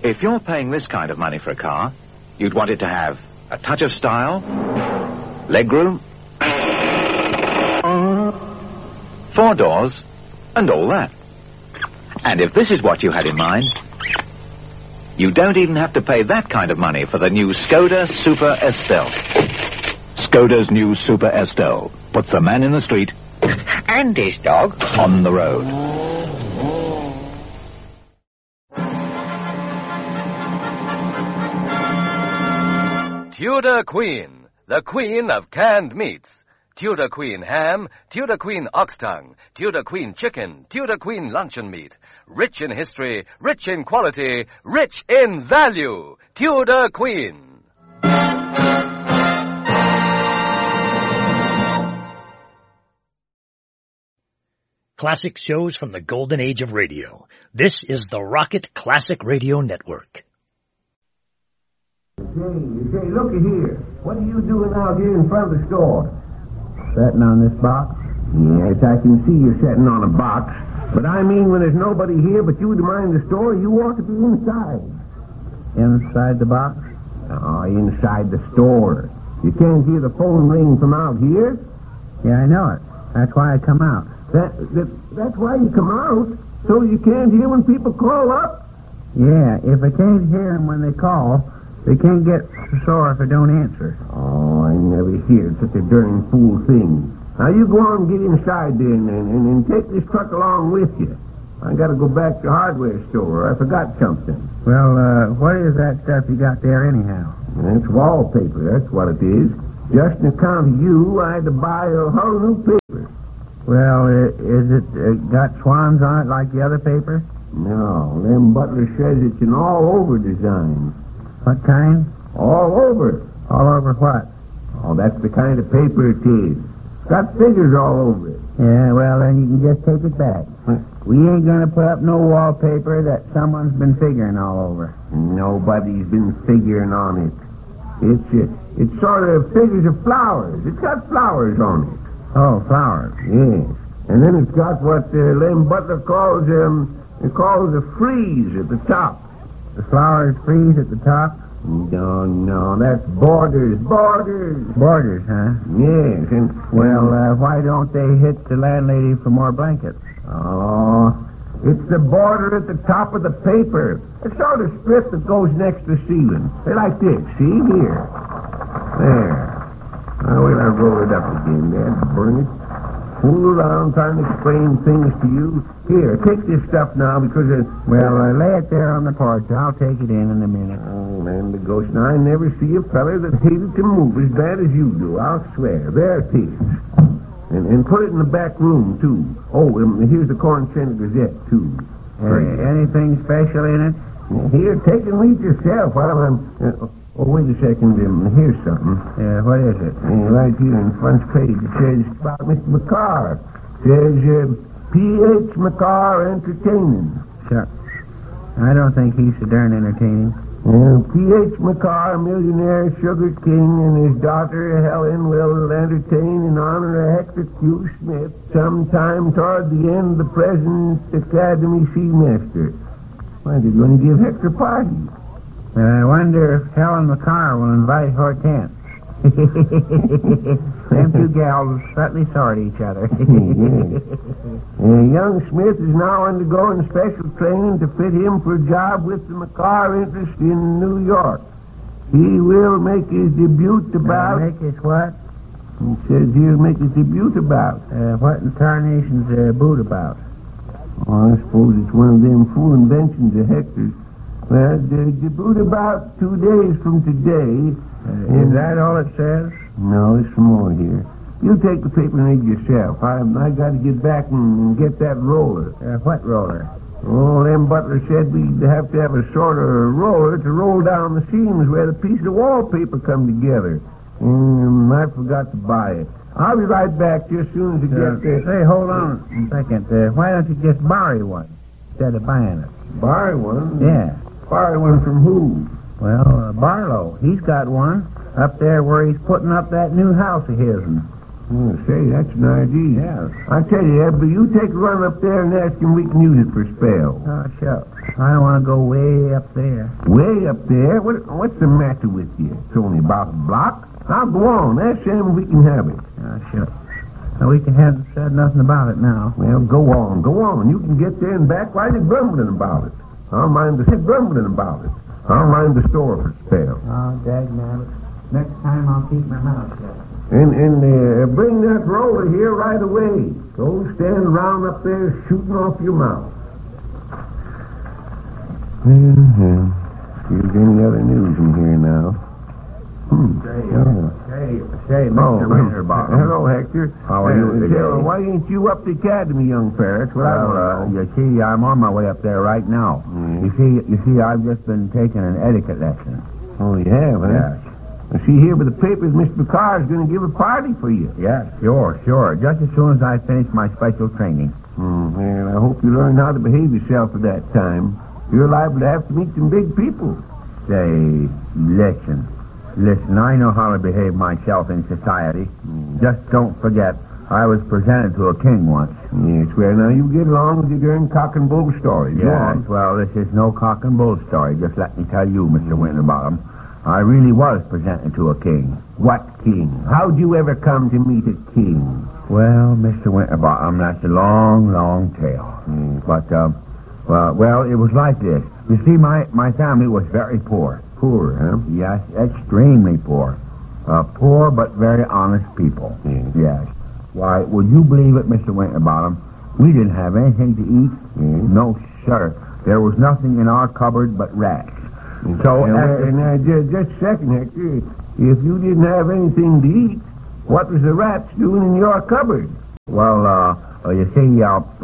If you're paying this kind of money for a car, you'd want it to have a touch of style, legroom, 4 doors, and all that. And if this is what you had in mind, you don't even have to pay that kind of money for the new Skoda Super Estelle. Skoda's new Super Estelle puts the man in the street and his dog on the road. Tudor Queen, the queen of canned meats. Tudor Queen ham, Tudor Queen ox tongue, Tudor Queen chicken, Tudor Queen luncheon meat. Rich in history, rich in quality, rich in value. Tudor Queen. Classic shows from the golden age of radio. This is the Rocket Classic Radio Network. Say, looky here. What are you doing out here in front of the store? Sitting on this box? Yes, I can see you're sitting on a box. But I mean when there's nobody here but you to mind the store, you ought to be inside. Inside the box? Oh, inside the store. You can't hear the phone ring from out here? Yeah, I know it. That's why I come out. That's why you come out? So you can't hear when people call up? Yeah, if I can't hear them when they call, they can't get sore if I don't answer. Oh, I never heard such a darn fool thing. Now, you go on and get inside there and take this truck along with you. I got to go back to the hardware store. I forgot something. Well, what is that stuff you got there anyhow? It's wallpaper, that's what it is. Just on account of you, I had to buy a whole new paper. Well, is it got swans on it like the other paper? No, Lem Butler says it's an all-over design. What kind? All over. All over what? Oh, that's the kind of paper it is. Got figures all over it. Yeah, well, then you can just take it back. We ain't gonna put up no wallpaper that someone's been figuring all over. Nobody's been figuring on it. It's sort of figures of flowers. It's got flowers on it. Oh, flowers. Yes. And then it's got what Lem Butler calls a frieze at the top. The flowers freeze at the top? No, that's borders. Borders, huh? Yes, and... Well, why don't they hit the landlady for more blankets? Oh, it's the border at the top of the paper. A sort of strip that goes next to the ceiling. They're like this, see? Here. There. Now, wait, I'll roll it up again there, burn it. Fool around trying to explain things to you. Here, take this stuff now because... lay it there on the porch. I'll take it in a minute. Oh, man, the ghost. Now, I never see a feller that hated to move as bad as you do. I'll swear. There it is. And put it in the back room, too. Oh, here's the Corn Center Gazette, too. Anything special in it? Here, take and read yourself while I'm... wait a second. Here's something. What is it? Right here in the front page. It says about Mr. McCarr. It says, P.H. McCarr Entertaining. Shucks. I don't think he's so darn entertaining. P.H. McCarr, millionaire sugar king, and his daughter Helen will entertain in honor of Hector Q. Smith sometime toward the end of the present academy semester. Why, they're going to give Hector a party. I wonder if Helen McCarr will invite Hortense. Them two gals certainly sort each other. Young Smith is now undergoing special training to fit him for a job with the McCarr interest in New York. He will make his debut about... Make his what? He says he'll make his debut about... what in tarnation's boot about? Oh, I suppose it's one of them fool inventions of Hector's. Well, the debut about 2 days from today. Is that all it says? No, there's some more here. You take the paper and read yourself. I got to get back and get that roller. What roller? Oh, Lem Butler said we'd have to have a sort of roller to roll down the seams where the pieces of wallpaper come together. I forgot to buy it. I'll be right back just as soon as I get there. Say, hold on a second. Why don't you just borrow one instead of buying it? Borrow one? Yeah. Borrow one from who? Well, Barlow. He's got one up there where he's putting up that new house of his. Say, that's an idea. Yeah. I tell you, Ed, but you take a run up there and ask him we can use it for a spell. Oh, sure. I don't want to go way up there. Way up there? What's the matter with you? It's only about a block. I'll go on. Ask Sam if we can have it. Sure. Well, we haven't said nothing about it now. Well, go on, go on. You can get there and back while you're grumbling about it. I'll mind the store for a spell. Oh, dagnabbit. Next time I'll keep my mouth shut. And bring that roller here right away. Don't stand around up there shooting off your mouth. Here's any other news in here now. Say, Mr. Winterbottom. Hello, Hector. How are you today? Why ain't you up the academy, young Ferris? You see, I'm on my way up there right now. You see, I've just been taking an etiquette lesson. Oh, you have, huh? Yes. I see here by the papers, Mr. Carr's going to give a party for you. Yes, sure. Just as soon as I finish my special training. Well, I hope you learn how to behave yourself at that time. You're liable to have to meet some big people. Say, listen, I know how to behave myself in society. Just don't forget, I was presented to a king once. Yes, well, now you get along with your darn cock and bull stories. Yes, well, this is no cock and bull story. Just let me tell you, Mr. Winterbottom, I really was presented to a king. What king? How'd you ever come to meet a king? Well, Mr. Winterbottom, that's a long tale. But, well, it was like this. You see, my family was very poor. Poor, huh? Yes, extremely poor. Poor but very honest people. Yes. Why, would you believe it, Mr. Winterbottom? We didn't have anything to eat. No, sir. There was nothing in our cupboard but rats. So, just a second, Hector. If you didn't have anything to eat, what was the rats doing in your cupboard? Well, you see,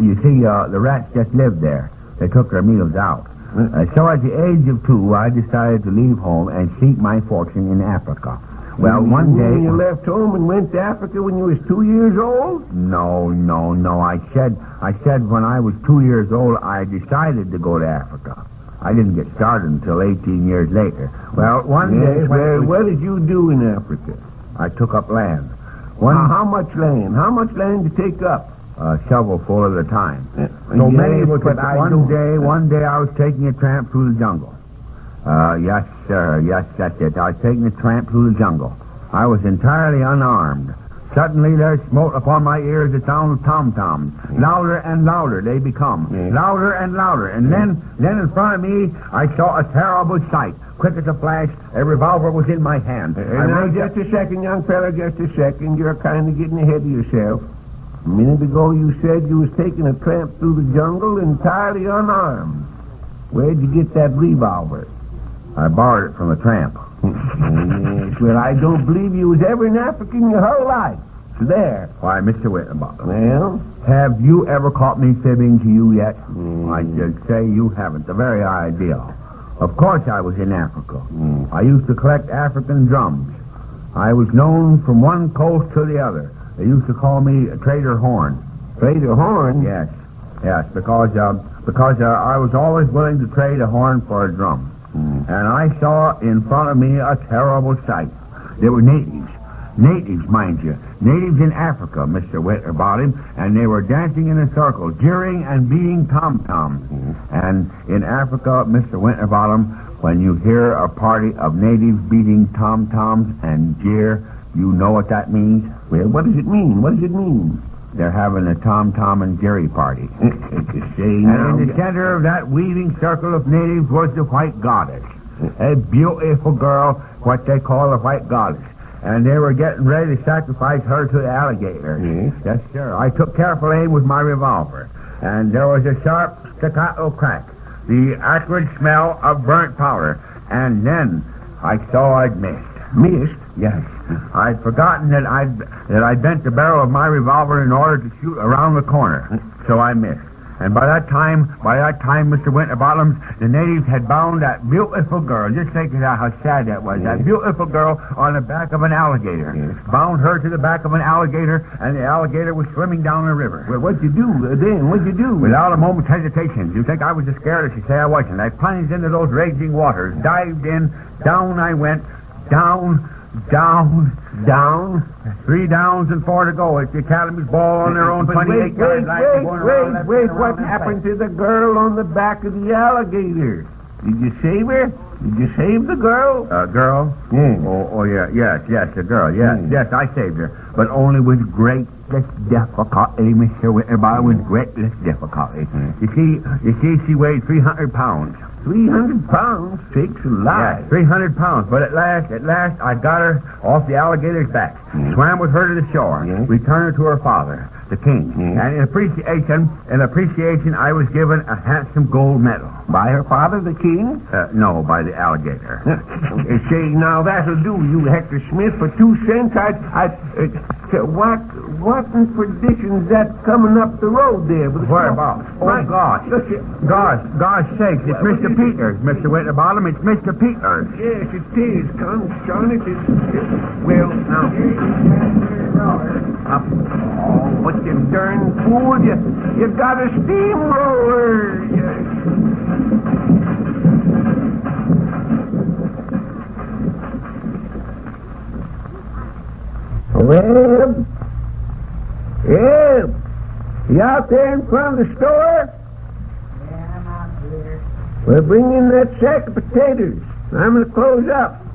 the rats just lived there. They took their meals out. So at the age of 2, I decided to leave home and seek my fortune in Africa. Well, one day... You left home and went to Africa when you was 2 years old? No. I said when I was 2 years old, I decided to go to Africa. I didn't get started until 18 years later. Well, one day... What did you do in Africa? I took up land. How much land? How much land did you take up? A shovelful at a time. So many was it. One day I was taking a tramp through the jungle. Yes, sir. Yes, that's it. I was taking a tramp through the jungle. I was entirely unarmed. Suddenly there smote upon my ears the sound of tom-toms. Louder and louder they become. Louder and louder. And then in front of me, I saw a terrible sight. Quick as a flash, a revolver was in my hand. Now, just a second, young fella, just a second. You're kind of getting ahead of yourself. A minute ago you said you was taking a tramp through the jungle entirely unarmed. Where'd you get that revolver? I borrowed it from a tramp. Yes, well, I don't believe you was ever in Africa in your whole life. There. Why, Mr. Winterbottom. Well? Have you ever caught me fibbing to you yet? I should say you haven't. The very idea. Of course I was in Africa. I used to collect African drums. I was known from one coast to the other. They used to call me Trader Horn. Trader Horn? Yes, because I was always willing to trade a horn for a drum. And I saw in front of me a terrible sight. There were natives. Natives, mind you. Natives in Africa, Mr. Winterbottom, and they were dancing in a circle, jeering and beating tom-toms. And in Africa, Mr. Winterbottom, when you hear a party of natives beating tom-toms and jeer, you know what that means? Well, what does it mean? What does it mean? They're having a tom-tom and jerry party. And in the center of that weaving circle of natives was the white goddess. A beautiful girl, what they call a white goddess. And they were getting ready to sacrifice her to the alligator. Yes, sir. I took careful aim with my revolver. And there was a sharp staccato crack. The acrid smell of burnt powder. And then I saw I'd missed. Missed? Yes. I'd forgotten that I'd bent the barrel of my revolver in order to shoot around the corner. So I missed. And by that time, Mr. Winterbottom, the natives had bound that beautiful girl. Just think of how sad that was. That beautiful girl on the back of an alligator. Bound her to the back of an alligator, and the alligator was swimming down the river. Well, what'd you do then? What'd you do? Without a moment's hesitation. You think I was as scared as you say I wasn't. I plunged into those raging waters, dived in, down I went, down, Down. 3 downs and 4 to go. It's the Academy's ball on their own 28-yard line. Wait, what happened to the girl on the back of the alligator? Did you save her? Did you save the girl? Girl? Yes. Oh, yeah. Yes, the girl. Yes, I saved her. But only with greatless difficulty, Mr. Winterbottom, with greatless difficulty. You see, she weighed 300 pounds. 300 pounds? Sakes alive. Yeah, 300 pounds. But at last, I got her off the alligator's back. Swam with her to the shore. Returned her to her father, the king. And in appreciation, I was given a handsome gold medal. By her father, the king? No, by the alligator. Say, now that'll do, you Hector Smith. For 2 cents, what in perdition's that coming up the road there? Whereabouts? Oh, gosh sakes, it's Mr. Peters, Mr. Winterbottom. It's Mr. Peters. Yes, it is. John, it is. Well, now. But you darn fool, you got a steamroller. Well, you out there in front of the store? Yeah, I'm out there. Well, bring in that sack of potatoes. I'm going to close up.